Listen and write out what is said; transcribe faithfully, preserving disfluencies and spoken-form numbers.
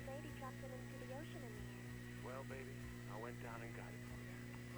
Sadie dropped him into the ocean in the end. Well, baby, I went down and got